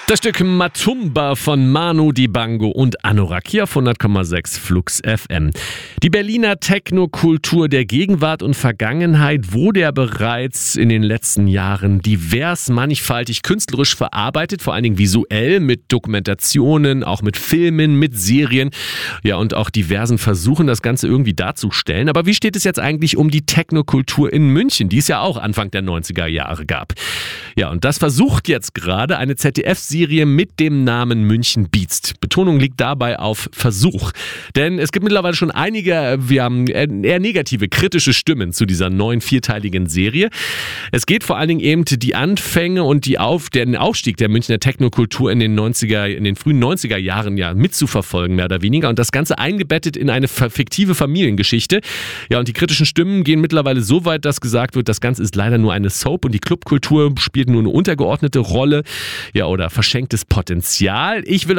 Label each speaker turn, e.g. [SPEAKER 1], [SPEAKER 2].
[SPEAKER 1] Das Stück Matumba von Manu Dibango und Anorak hier auf 100,6 Flux FM. Die Berliner Technokultur der Gegenwart und Vergangenheit wurde ja bereits in den letzten Jahren divers, mannigfaltig, künstlerisch verarbeitet, vor allen Dingen visuell mit Dokumentationen, auch mit Filmen, mit Serien, ja und auch diversen Versuchen, das Ganze irgendwie darzustellen. Aber wie steht es jetzt eigentlich um die Technokultur in München, die es ja auch Anfang der 90er Jahre gab? Ja, und das versucht jetzt gerade eine ZDF-Serie mit dem Namen München Beats. Betonung liegt dabei auf Versuch. Denn es gibt mittlerweile schon einige, wir haben eher negative, kritische Stimmen zu dieser neuen vierteiligen Serie. Es geht vor allen Dingen eben die Anfänge und den Aufstieg der Münchner Technokultur in den frühen 90er Jahren ja mitzuverfolgen, mehr oder weniger. Und das Ganze eingebettet in eine fiktive Familiengeschichte. Ja, und die kritischen Stimmen gehen mittlerweile so weit, dass gesagt wird, das Ganze ist leider nur eine Soap und die Clubkultur spielt nur eine untergeordnete Rolle, ja, oder verschenktes Potenzial. Ich will